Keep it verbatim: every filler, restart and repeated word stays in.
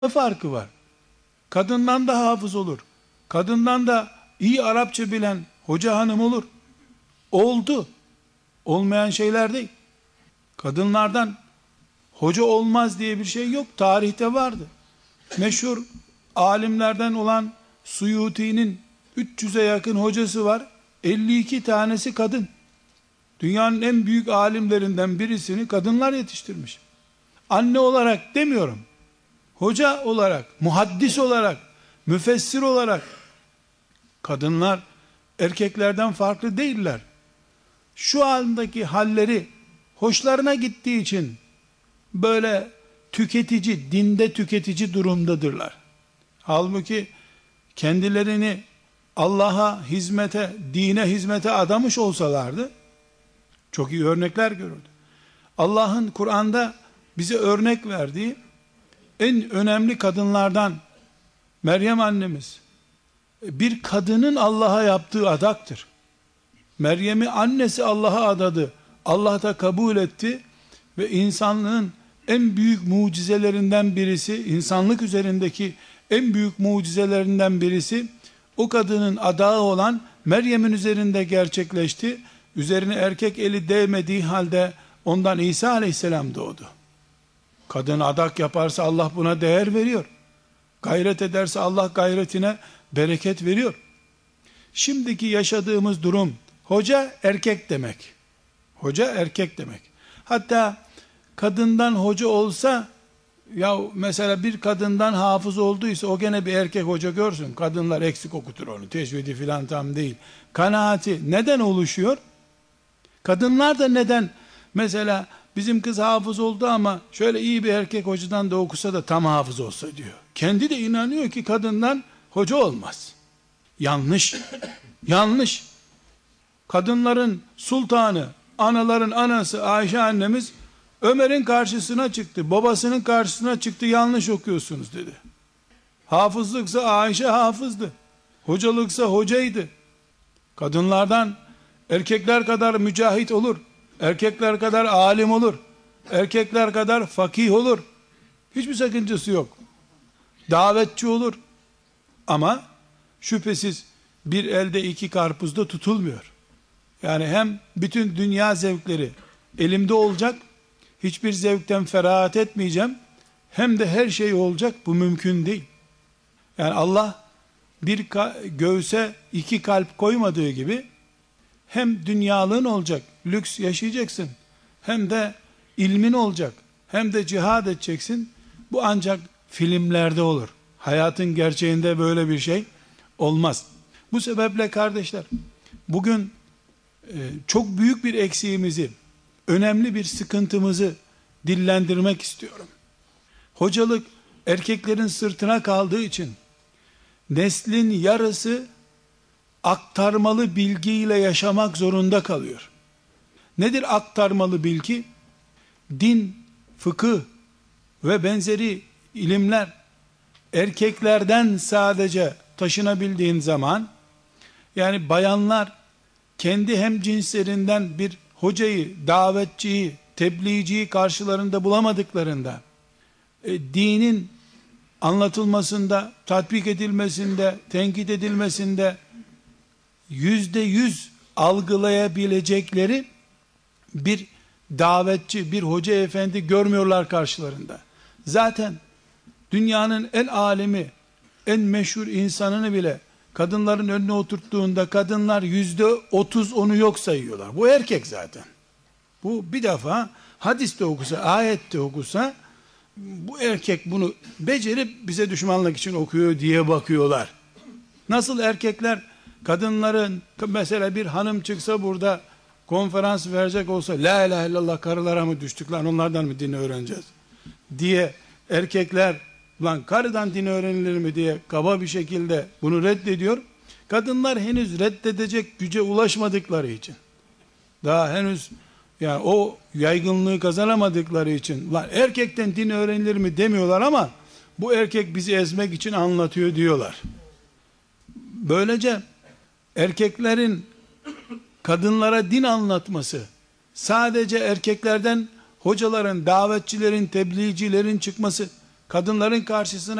farkı var. Kadından da hafız olur. Kadından da iyi Arapça bilen hoca hanım olur. Oldu. Olmayan şeyler değil. Kadınlardan hoca olmaz diye bir şey yok. Tarihte vardı. Meşhur alimlerden olan Suyuti'nin üç yüze yakın hocası var. elli iki tanesi kadın. Dünyanın en büyük alimlerinden birisini kadınlar yetiştirmiş. Anne olarak demiyorum. Hoca olarak, muhaddis olarak, müfessir olarak kadınlar erkeklerden farklı değiller. Şu andaki halleri hoşlarına gittiği için böyle tüketici, dinde tüketici durumdadırlar. Halbuki kendilerini Allah'a hizmete, dine hizmete adamış olsalardı çok iyi örnekler görürdü. Allah'ın Kur'an'da bize örnek verdiği en önemli kadınlardan Meryem annemiz bir kadının Allah'a yaptığı adaktır. Meryem'i annesi Allah'a adadı. Allah da kabul etti ve insanlığın en büyük mucizelerinden birisi, insanlık üzerindeki en büyük mucizelerinden birisi o kadının adağı olan Meryem'in üzerinde gerçekleşti. Üzerine erkek eli değmediği halde ondan İsa aleyhisselam doğdu. Kadın adak yaparsa Allah buna değer veriyor. Gayret ederse Allah gayretine bereket veriyor. Şimdiki yaşadığımız durum hoca erkek demek. Hoca erkek demek. Hatta kadından hoca olsa, ya mesela bir kadından hafız olduysa o gene bir erkek hoca görsün. Kadınlar eksik okutur onu. Tecvidi filan tam değil. Kanaati neden oluşuyor? Kadınlar da neden mesela bizim kız hafız oldu ama şöyle iyi bir erkek hocadan da okusa da tam hafız olsa diyor. Kendi de inanıyor ki kadından hoca olmaz. Yanlış. Yanlış. Kadınların sultanı, anaların anası Ayşe annemiz Ömer'in karşısına çıktı. Babasının karşısına çıktı. Yanlış okuyorsunuz dedi. Hafızlıksa Ayşe hafızdı. Hocalıksa hocaydı. Kadınlardan erkekler kadar mücahit olur. Erkekler kadar alim olur. Erkekler kadar fakih olur. Hiçbir sakıncası yok. Davetçi olur. Ama şüphesiz bir elde iki karpuzda tutulmuyor. Yani hem bütün dünya zevkleri elimde olacak, hiçbir zevkten ferahat etmeyeceğim, hem de her şey olacak, bu mümkün değil. Yani Allah bir göğse iki kalp koymadığı gibi, hem dünyalığın olacak, lüks yaşayacaksın, hem de ilmin olacak, hem de cihad edeceksin. Bu ancak filmlerde olur. Hayatın gerçeğinde böyle bir şey olmaz. Bu sebeple kardeşler, bugün e, çok büyük bir eksiğimizi, önemli bir sıkıntımızı dillendirmek istiyorum. Hocalık erkeklerin sırtına kaldığı için neslin yarısı aktarmalı bilgiyle yaşamak zorunda kalıyor. Nedir aktarmalı bilgi? Din, fıkıh ve benzeri ilimler erkeklerden sadece taşınabildiğin zaman, yani bayanlar kendi hem cinslerinden bir hocayı, davetçiyi, tebliğciyi karşılarında bulamadıklarında, e, dinin anlatılmasında, tatbik edilmesinde, tenkit edilmesinde yüzde yüz algılayabilecekleri bir davetçi, bir hoca efendi görmüyorlar karşılarında. Zaten dünyanın en alemi, en meşhur insanını bile kadınların önüne oturttuğunda kadınlar yüzde otuz onu yok sayıyorlar. Bu erkek zaten. Bu bir defa hadiste okusa, ayette okusa, bu erkek bunu becerip bize düşmanlık için okuyor diye bakıyorlar. Nasıl erkekler kadınların, mesela bir hanım çıksa burada konferans verecek olsa, la ilahe illallah karılara mı düştük lan, onlardan mı dini öğreneceğiz diye erkekler, lan karıdan din öğrenilir mi diye kaba bir şekilde bunu reddediyor. Kadınlar henüz reddedecek güce ulaşmadıkları için, daha henüz yani o yaygınlığı kazanamadıkları için, lan erkekten din öğrenilir mi demiyorlar ama bu erkek bizi ezmek için anlatıyor diyorlar. Böylece erkeklerin kadınlara din anlatması, sadece erkeklerden hocaların, davetçilerin, tebliğcilerin çıkması, kadınların karşısına